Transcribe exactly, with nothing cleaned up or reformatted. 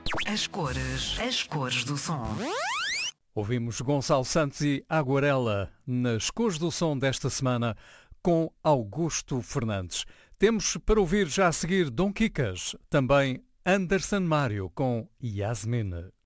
As cores, as cores do som. Ouvimos Gonçalo Santos e Aguarela nas cores do som desta semana com Augusto Fernandes. Temos para ouvir já a seguir Dom Kikas, também Anderson Mário com Yasmine.